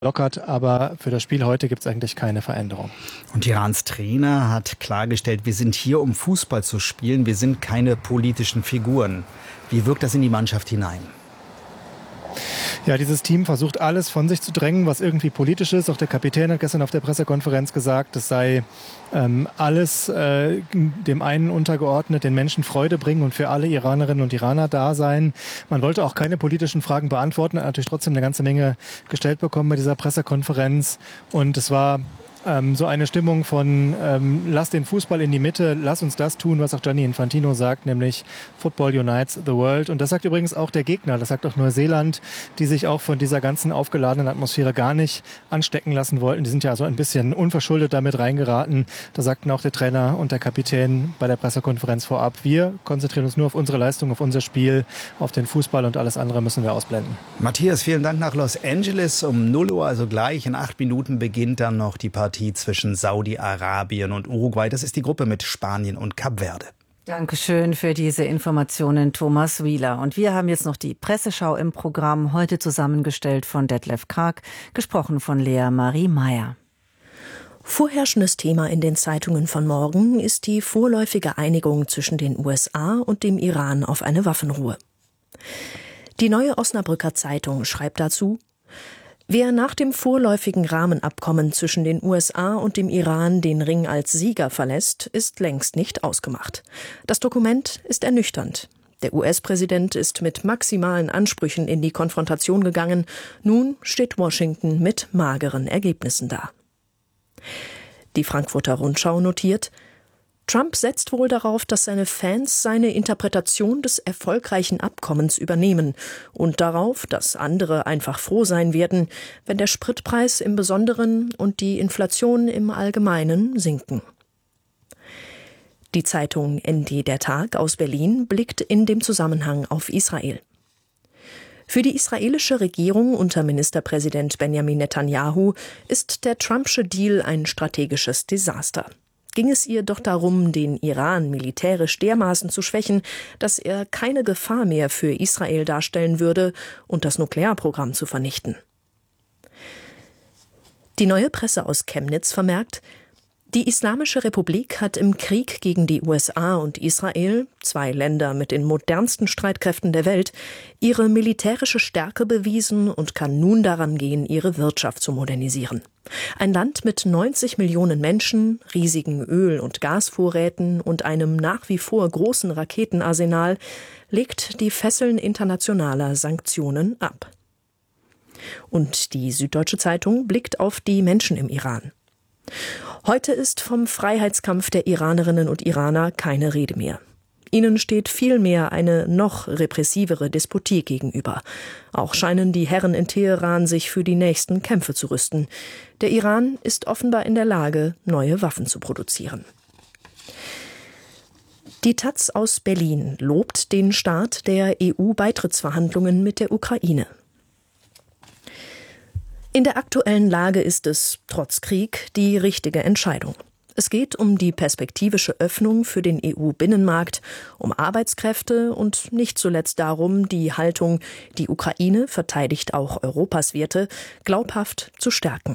lockert, aber für das Spiel heute gibt es eigentlich keine Veränderung. Und Irans Trainer hat klargestellt, wir sind hier, um Fußball zu spielen, wir sind keine politischen Figuren. Wie wirkt das in die Mannschaft hinein? Ja, dieses Team versucht alles von sich zu drängen, was irgendwie politisch ist. Auch der Kapitän hat gestern auf der Pressekonferenz gesagt, es sei alles dem einen untergeordnet, den Menschen Freude bringen und für alle Iranerinnen und Iraner da sein. Man wollte auch keine politischen Fragen beantworten, hat natürlich trotzdem eine ganze Menge gestellt bekommen bei dieser Pressekonferenz. Und es war so eine Stimmung von lass den Fußball in die Mitte, lass uns das tun, was auch Gianni Infantino sagt, nämlich Football unites the world. Und das sagt übrigens auch der Gegner, das sagt auch Neuseeland, die sich auch von dieser ganzen aufgeladenen Atmosphäre gar nicht anstecken lassen wollten. Die sind ja so ein bisschen unverschuldet damit reingeraten. Da sagten auch der Trainer und der Kapitän bei der Pressekonferenz vorab, wir konzentrieren uns nur auf unsere Leistung, auf unser Spiel, auf den Fußball und alles andere müssen wir ausblenden. Matthias, vielen Dank nach Los Angeles. Um 0 Uhr, also gleich in 8 Minuten, beginnt dann noch die Partie zwischen Saudi-Arabien und Uruguay. Das ist die Gruppe mit Spanien und Kap Verde. Dankeschön für diese Informationen, Thomas Wieler. Und wir haben jetzt noch die Presseschau im Programm, heute zusammengestellt von Detlef Krag, gesprochen von Lea Marie Meyer. Vorherrschendes Thema in den Zeitungen von morgen ist die vorläufige Einigung zwischen den USA und dem Iran auf eine Waffenruhe. Die Neue Osnabrücker Zeitung schreibt dazu: Wer nach dem vorläufigen Rahmenabkommen zwischen den USA und dem Iran den Ring als Sieger verlässt, ist längst nicht ausgemacht. Das Dokument ist ernüchternd. Der US-Präsident ist mit maximalen Ansprüchen in die Konfrontation gegangen. Nun steht Washington mit mageren Ergebnissen da. Die Frankfurter Rundschau notiert: Trump setzt wohl darauf, dass seine Fans seine Interpretation des erfolgreichen Abkommens übernehmen und darauf, dass andere einfach froh sein werden, wenn der Spritpreis im Besonderen und die Inflation im Allgemeinen sinken. Die Zeitung ND Der Tag aus Berlin blickt in dem Zusammenhang auf Israel. Für die israelische Regierung unter Ministerpräsident Benjamin Netanyahu ist der Trumpsche Deal ein strategisches Desaster. Ging es ihr doch darum, den Iran militärisch dermaßen zu schwächen, dass er keine Gefahr mehr für Israel darstellen würde und das Nuklearprogramm zu vernichten. Die Neue Presse aus Chemnitz vermerkt: Die Islamische Republik hat im Krieg gegen die USA und Israel, zwei Länder mit den modernsten Streitkräften der Welt, ihre militärische Stärke bewiesen und kann nun daran gehen, ihre Wirtschaft zu modernisieren. Ein Land mit 90 Millionen Menschen, riesigen Öl- und Gasvorräten und einem nach wie vor großen Raketenarsenal legt die Fesseln internationaler Sanktionen ab. Und die Süddeutsche Zeitung blickt auf die Menschen im Iran. Heute ist vom Freiheitskampf der Iranerinnen und Iraner keine Rede mehr. Ihnen steht vielmehr eine noch repressivere Despotie gegenüber. Auch scheinen die Herren in Teheran sich für die nächsten Kämpfe zu rüsten. Der Iran ist offenbar in der Lage, neue Waffen zu produzieren. Die taz aus Berlin lobt den Start der EU-Beitrittsverhandlungen mit der Ukraine. In der aktuellen Lage ist es, trotz Krieg, die richtige Entscheidung. Es geht um die perspektivische Öffnung für den EU-Binnenmarkt, um Arbeitskräfte und nicht zuletzt darum, die Haltung, die Ukraine verteidigt auch Europas Werte, glaubhaft zu stärken.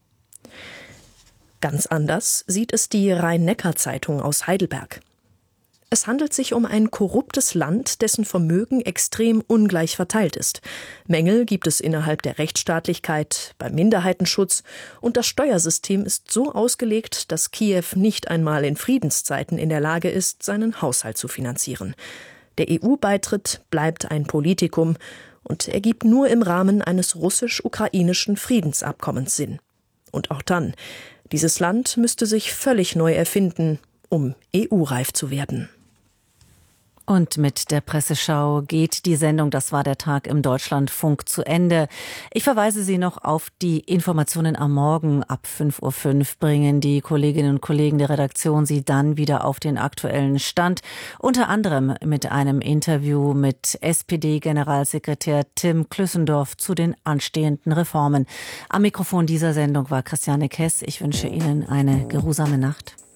Ganz anders sieht es die Rhein-Neckar-Zeitung aus Heidelberg. Es handelt sich um ein korruptes Land, dessen Vermögen extrem ungleich verteilt ist. Mängel gibt es innerhalb der Rechtsstaatlichkeit, beim Minderheitenschutz und das Steuersystem ist so ausgelegt, dass Kiew nicht einmal in Friedenszeiten in der Lage ist, seinen Haushalt zu finanzieren. Der EU-Beitritt bleibt ein Politikum und ergibt nur im Rahmen eines russisch-ukrainischen Friedensabkommens Sinn. Und auch dann, dieses Land müsste sich völlig neu erfinden, um EU-reif zu werden. Und mit der Presseschau geht die Sendung Das war der Tag im Deutschlandfunk zu Ende. Ich verweise Sie noch auf die Informationen am Morgen. Ab 5:05 Uhr bringen die Kolleginnen und Kollegen der Redaktion Sie dann wieder auf den aktuellen Stand. Unter anderem mit einem Interview mit SPD-Generalsekretär Tim Klüssendorf zu den anstehenden Reformen. Am Mikrofon dieser Sendung war Christiane Kess. Ich wünsche Ihnen eine geruhsame Nacht.